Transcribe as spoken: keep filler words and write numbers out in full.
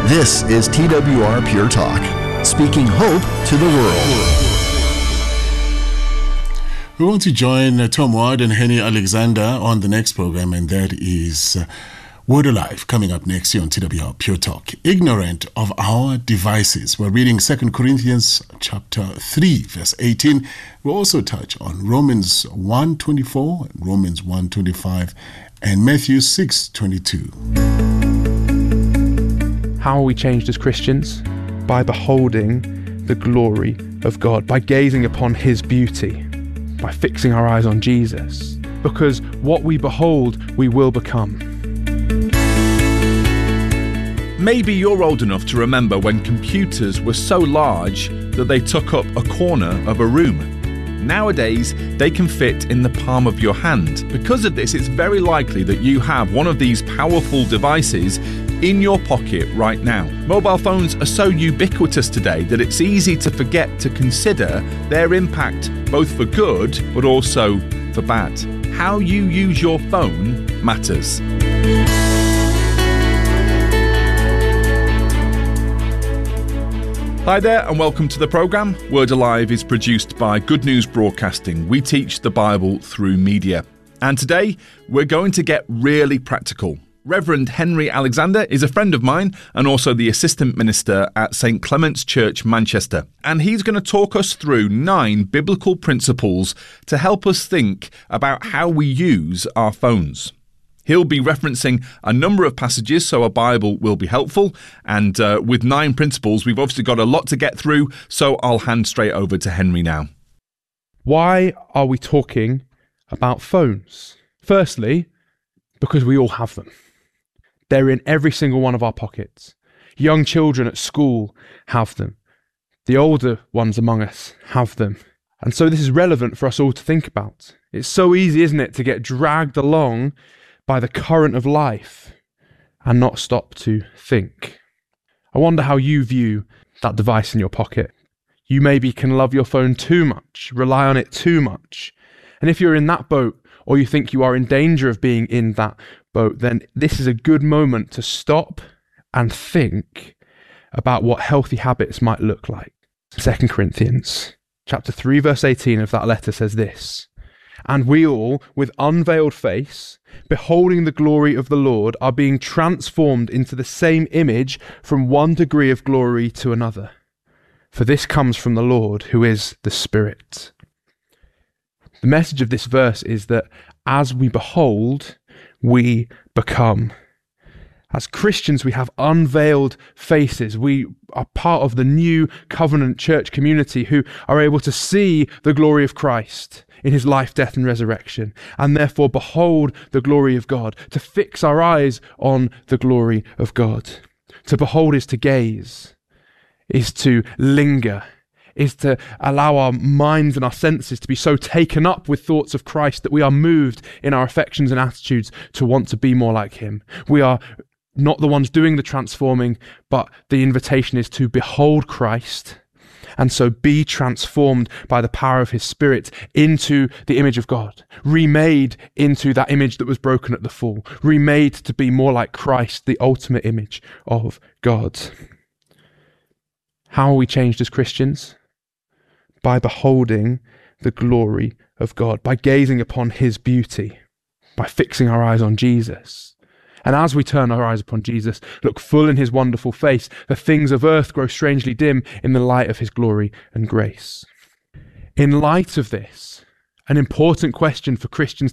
This is T W R Pure Talk, speaking hope to the world. We want to join uh, Tom Ward and Henny Alexander on the next program, and that is uh, Word Alive, coming up next year on T W R Pure Talk. Ignorant of our devices. We're reading Second Corinthians chapter three, verse eighteen. We'll also touch on Romans one twenty-four, Romans one twenty-five, and Matthew six twenty-two. How are we changed as Christians? By beholding the glory of God, by gazing upon His beauty, by fixing our eyes on Jesus. Because what we behold, we will become. Maybe you're old enough to remember when computers were so large that they took up a corner of a room. Nowadays, they can fit in the palm of your hand. Because of this, it's very likely that you have one of these powerful devices in your pocket right now. Mobile phones are so ubiquitous today that it's easy to forget to consider their impact both for good but also for bad. How you use your phone matters. Hi there and welcome to the programme. Word Alive is produced by Good News Broadcasting. We teach the Bible through media. And today we're going to get really practical. Reverend Henry Alexander is a friend of mine and also the assistant minister at Saint Clement's Church, Manchester. And he's going to talk us through nine biblical principles to help us think about how we use our phones. He'll be referencing a number of passages, so a Bible will be helpful. And uh, with nine principles, we've obviously got a lot to get through, so I'll hand straight over to Henry now. Why are we talking about phones? Firstly, because we all have them. They're in every single one of our pockets. Young children at school have them. The older ones among us have them. And so this is relevant for us all to think about. It's so easy, isn't it, to get dragged along by the current of life and not stop to think. I wonder how you view that device in your pocket. You maybe can love your phone too much, rely on it too much. And if you're in that boat, or you think you are in danger of being in that boat, then this is a good moment to stop and think about what healthy habits might look like. Second Corinthians chapter three, verse eighteen of that letter says this: "And we all, with unveiled face, beholding the glory of the Lord, are being transformed into the same image from one degree of glory to another. For this comes from the Lord, who is the Spirit." The message of this verse is that as we behold, we become. As Christians, we have unveiled faces. We are part of the new covenant church community who are able to see the glory of Christ in his life, death, and resurrection, and therefore behold the glory of God. To fix our eyes on the glory of God. To behold is to gaze, is to linger, is to allow our minds and our senses to be so taken up with thoughts of Christ that we are moved in our affections and attitudes to want to be more like him. We are not the ones doing the transforming, but the invitation is to behold Christ, and so be transformed by the power of his Spirit into the image of God, remade into that image that was broken at the fall, remade to be more like Christ, the ultimate image of God. How are we changed as Christians? By beholding the glory of God, by gazing upon his beauty, by fixing our eyes on Jesus. And as we turn our eyes upon Jesus, look full in his wonderful face, the things of earth grow strangely dim in the light of his glory and grace. In light of this, an important question for Christians